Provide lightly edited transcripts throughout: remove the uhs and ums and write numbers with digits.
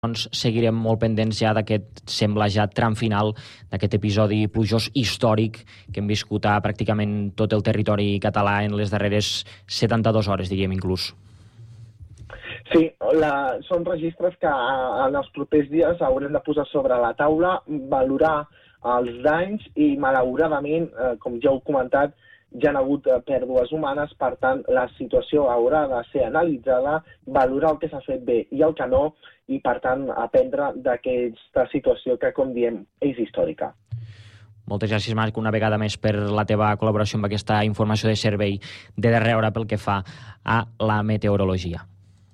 Doncs seguirem molt pendents ja d'aquest, sembla ja tram final, d'aquest episodi plujós històric que hem viscut a pràcticament tot el territori català en les darreres 72 hores, diríem inclús. Sí, són registres que en els propers dies haurem de posar sobre la taula, valorar els danys i, malauradament, com ja heu comentat, ja han hagut pèrdues humanes, per tant, la situació haurà de ser analitzada, valorar el que s'ha fet bé i el que no, i, per tant, aprendre d'aquesta situació que, com diem, és històrica. Moltes gràcies, Marc, una vegada més per la teva col·laboració amb aquesta informació de servei de darrera hora pel que fa a la meteorologia.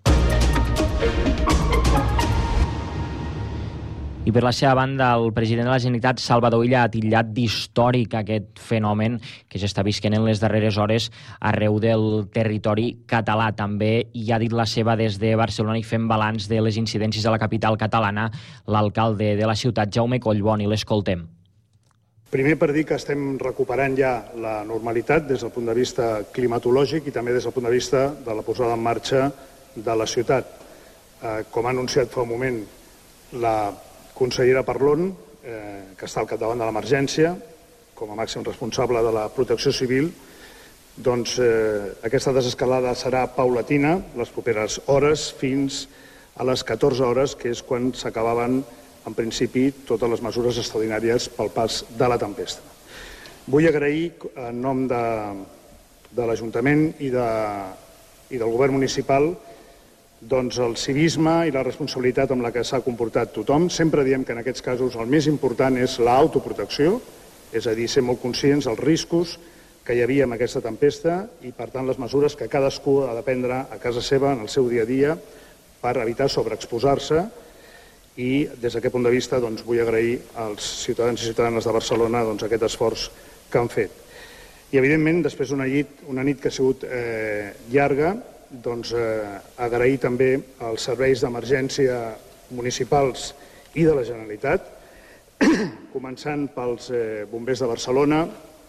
I per la seva banda, el president de la Generalitat, Salvador Illa, ha titllat d'històric aquest fenomen que s'està visquent en les darreres hores arreu del territori català. També hi ha dit la seva des de Barcelona i fent balanç de les incidències a la capital catalana, l'alcalde de la ciutat, Jaume Collboni. L'escoltem. Primer per dir que estem recuperant ja la normalitat des del punt de vista climatològic i també des del punt de vista de la posada en marxa de la ciutat. Com ha anunciat fa un moment la consellera Parlon, que està al capdavant de l'emergència, com a màxim responsable de la protecció civil, doncs aquesta desescalada serà paulatina les properes hores fins a les 14 hores, que és quan s'acabaven, en principi, totes les mesures extraordinàries pel pas de la tempesta. Vull agrair, en nom de l'Ajuntament i del govern municipal, doncs el civisme i la responsabilitat amb la que s'ha comportat tothom. Sempre diem que en aquests casos el més important és l'autoprotecció, és a dir, ser molt conscients dels riscos que hi havia amb aquesta tempesta i, per tant, les mesures que cadascú ha de prendre a casa seva en el seu dia a dia per evitar sobreexposar-se. I des d'aquest punt de vista doncs, vull agrair als ciutadans i ciutadanes de Barcelona aquest esforç que han fet. I, evidentment, després d'una nit que ha sigut llarga, doncs agrair també als serveis d'emergència municipals i de la Generalitat, començant pels bombers de Barcelona,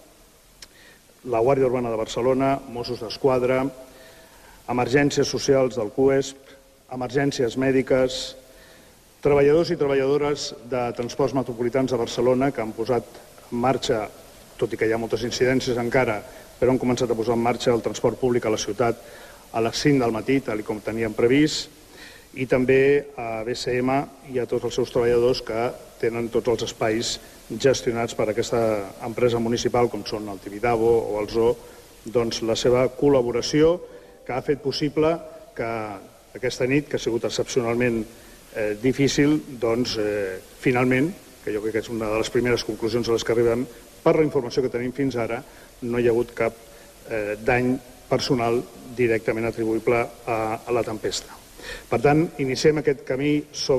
la Guàrdia Urbana de Barcelona, Mossos d'Esquadra, emergències socials del CUESP, emergències mèdiques, treballadors i treballadores de transports metropolitans de Barcelona que han posat en marxa, tot i que hi ha moltes incidències encara, però han començat a posar en marxa el transport públic a la ciutat a les 5 del matí, tal com teníem previst, i també a BCM i a tots els seus treballadors que tenen tots els espais gestionats per aquesta empresa municipal, com són el Tibidabo o el Zoo, doncs la seva col·laboració que ha fet possible que aquesta nit, que ha sigut excepcionalment difícil, doncs finalment, que jo crec que és una de les primeres conclusions a les que arribem, per la informació que tenim fins ara, no hi ha hagut cap dany personal directament atribuïble a la tempesta. Per tant, iniciem aquest camí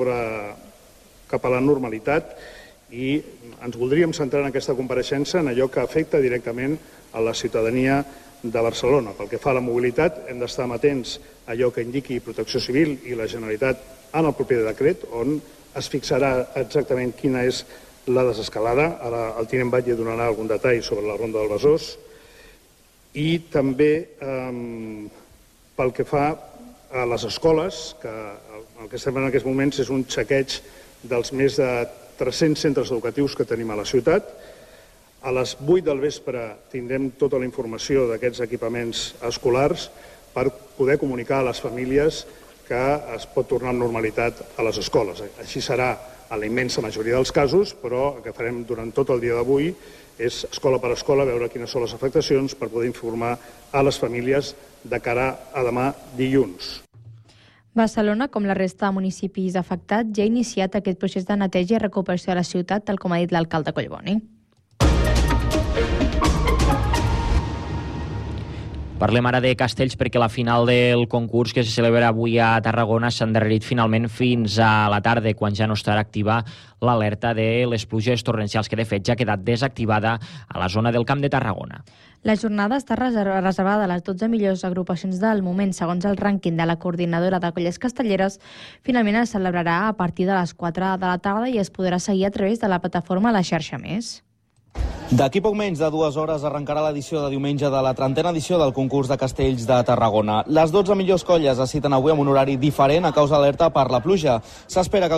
cap a la normalitat i ens voldríem centrar en aquesta compareixença en allò que afecta directament a la ciutadania de Barcelona. Pel que fa a la mobilitat, hem d'estar amatents a allò que indiqui Protecció Civil i la Generalitat en el proper decret, on es fixarà exactament quina és la desescalada. Ara el tinent Batlle donarà algun detall sobre la Ronda del Besòs. I també pel que fa a les escoles, que el que estem en aquests moments és un xequeig dels més de 300 centres educatius que tenim a la ciutat. A les 8 del vespre tindrem tota la informació d'aquests equipaments escolars per poder comunicar a les famílies que es pot tornar amb normalitat a les escoles. Així serà a la immensa majoria dels casos, però el que farem durant tot el dia d'avui és escola per escola, veure quines són les afectacions per poder informar a les famílies de cara a demà dilluns. Barcelona, com la resta de municipis afectats, ja ha iniciat aquest procés de neteja i recuperació de la ciutat, tal com ha dit l'alcalde Collboni. Parlem ara de Castells perquè la final del concurs que se celebra avui a Tarragona s'ha endarrerit finalment fins a la tarda, quan ja no estarà activa l'alerta de les pluges torrencials, que de fet ja ha quedat desactivada a la zona del Camp de Tarragona. La jornada està reservada a les 12 millors agrupacions del moment, segons el rànquing de la coordinadora de colles castelleres. Finalment es celebrarà a partir de les 4 de la tarda i es podrà seguir a través de la plataforma La Xarxa Més. D'aquí poc menys de 2 hores arrencarà l'edició de diumenge de la 30a edició del concurs de castells de Tarragona. Les 12 millors colles es citen avui amb un horari diferent a causa d'alerta per la pluja. S'espera que